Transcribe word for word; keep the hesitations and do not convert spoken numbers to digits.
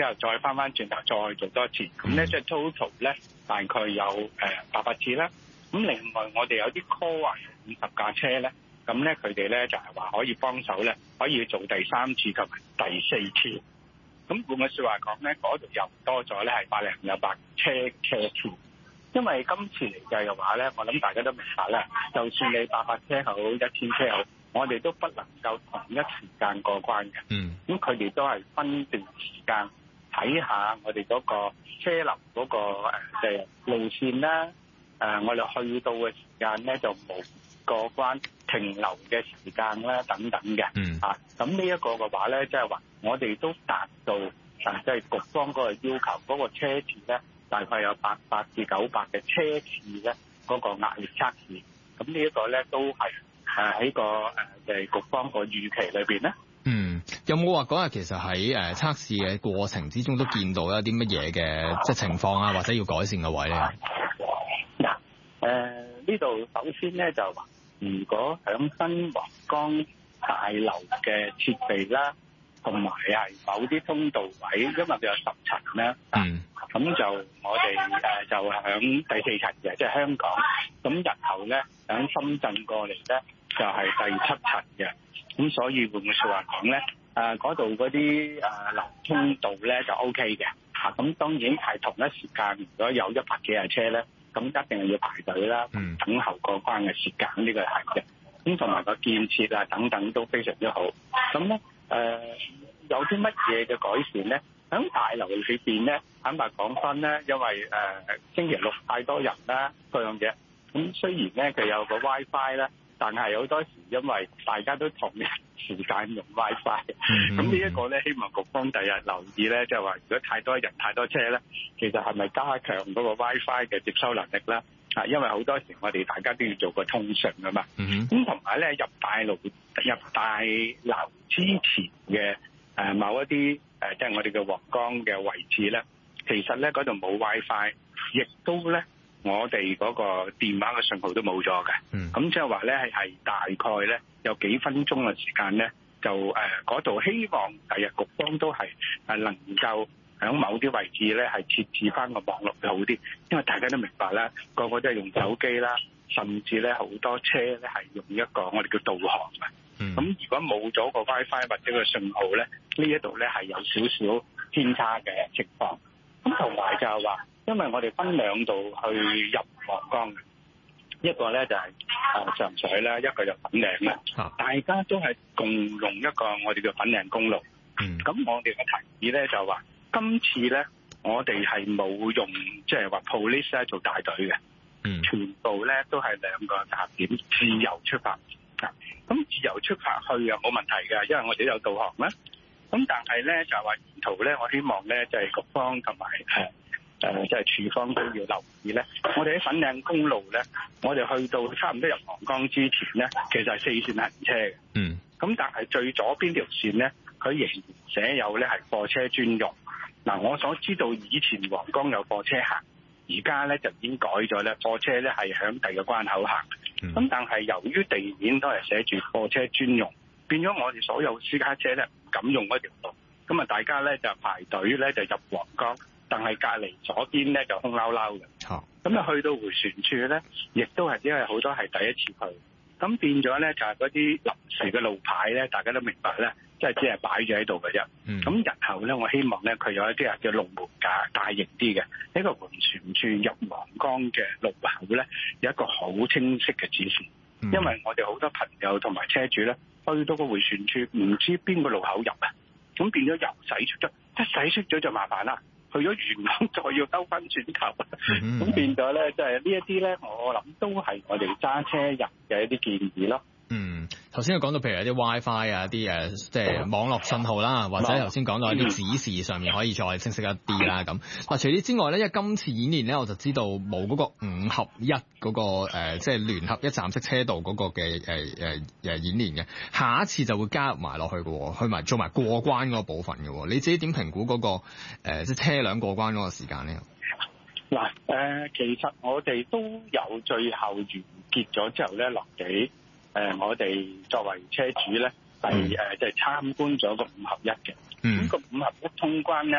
之後再翻翻轉頭再做多次，咁咧即係 total 咧大概有誒八百次啦。咁另外我哋有啲 call 啊五十架車咧，咁咧佢哋咧就係話可以幫手咧，可以做第三次同埋第四次。咁換句説話講咧，嗰度又多咗咧係百零兩百車車次。因為今次嚟計嘅話咧，我諗大家都明白啦，就算你八百車好一千車好，我哋都不能夠同一時間過關嘅。嗯。咁佢哋都係分段時間睇下我哋嗰個車流嗰個誒即係路線啦。誒，我哋去到嘅時間咧就冇過關停留嘅時間啦，等等嘅。嗯。啊，咁呢一個嘅話咧，即係話我哋都達到啊，即係局方嗰個要求，嗰個車次咧。大概有八百至九百嘅車次咧，嗰個壓力測試，咁呢一個咧都係誒喺個誒誒局方個預期裏邊咧。 嗯，有冇話嗰日其實喺誒測試嘅過程之中都見到一啲乜嘢嘅即係情況啊，或者要改善嘅位咧？ 嗱，誒呢度首先咧就話，如果響新皇崗大樓嘅設備啦，同埋係某啲通道位，因為佢有十層咧。嗯。咁就我哋誒就響第四層嘅，即係香港。咁日後咧響深圳過嚟咧就係第七層嘅。咁所以換句説話講咧，誒嗰度嗰啲誒流通道咧就 O K 嘅。嚇，咁當然係同一時間，如果有一百幾廿車咧，咁一定係要排隊啦，等候過關嘅時間呢個係嘅。咁同埋個建設啊等等都非常之好。咁咧誒有啲乜嘢嘅改善咧？喺大樓裏邊咧，坦白講翻咧，因為誒、呃、星期六太多人啦，嗰樣嘢。咁雖然咧佢有個 WiFi 咧，但係好多時因為大家都同一時間用 WiFi，咁呢一個咧，希望局方第日留意咧，即係話如果太多人太多車咧，其實係咪加強嗰個 WiFi 嘅接收能力啦？啊，因為好多時我哋大家都要做個通訊噶嘛。咁同埋咧入大樓入大樓之前嘅誒、呃、某一啲。誒，即係我哋嘅皇崗嘅位置咧，其實咧嗰度冇 WiFi， 亦都咧我哋嗰個電話嘅信號都冇咗嘅。嗯。咁即係話咧係係大概咧有幾分鐘嘅時間咧，就誒嗰度希望第日局方都係誒能夠喺某啲位置咧係設置翻個網絡會好啲，因為大家都明白啦，個個都係用手機啦，甚至咧好多車咧係用一個我哋叫導航嘅。咁、嗯、如果冇咗個 WiFi 或者個信號咧，呢一度咧係有少少偏差嘅情況。咁同埋就係話，因為我哋分兩度去入皇崗嘅，一個咧就係誒上水啦，一個就粉嶺啦。啊、大家都係共用一個我哋叫粉嶺公路。咁、嗯、我哋嘅提議咧就話，今次咧我哋係冇用即係話 police 咧做大隊嘅，嗯、全部咧都係兩個站點自由出發。咁自由出發去啊冇問題嘅，因為我哋都有導航啦。咁但係咧就係話沿途咧，我希望咧就係局方同埋誒誒即係處方都要留意咧。我哋喺粉嶺公路咧，我哋去到差唔多入皇崗之前咧，其實係四線行車嘅。嗯。咁但係最左邊條線咧，佢仍然寫有咧係貨車專用。嗱，我所知道以前皇崗有貨車行，而家咧就已經改咗咧，貨車咧係響第二個關口行。咁、嗯、但係由於地面都係寫住貨車專用，變咗我哋所有私家車咧唔敢用嗰條路，咁啊大家咧就排隊咧就入皇崗，但係隔離左邊咧就空撈撈嘅。咁啊、哦、去到迴旋處咧，亦都係因為好多係第一次去，咁變咗咧就係嗰啲臨時嘅路牌咧，大家都明白咧，即係只係擺咗喺度嘅啫。咁、嗯、日後咧，我希望咧佢有一啲係叫龍門架大型啲嘅，呢個迴旋處入皇崗嘅路口咧有一個好清晰嘅指示，嗯、因為我哋好多朋友同埋車主咧去到個迴旋處唔知邊個路口入啊，咁變咗又駛出咗，一駛出咗就麻煩啦，去咗元朗再要兜翻轉頭，咁、嗯、變咗咧即係呢一啲咧，我諗都係我哋揸車人嘅一啲建議咯。嗯，頭先講到譬如有啲 WiFi 啊，啲誒即係網絡信號啦，或者頭先講到一啲指示上面可以再清晰一啲啦咁。嗱，除此之外咧，因為今次演練咧，我就知道冇嗰個五合一嗰、嗰個誒即係聯合一站式車道嗰個嘅誒誒誒演練嘅，下一次就會加入埋落去嘅，去埋做埋過關嗰個部分嘅。你自己點評估嗰、嗰個誒即係車輛過關嗰個時間咧？ 嗱，誒其實我哋都有最後完結咗之後咧落地。誒、呃，我哋作為車主咧，係誒即係參觀咗個五合一嘅。咁、嗯、個五合一通關咧，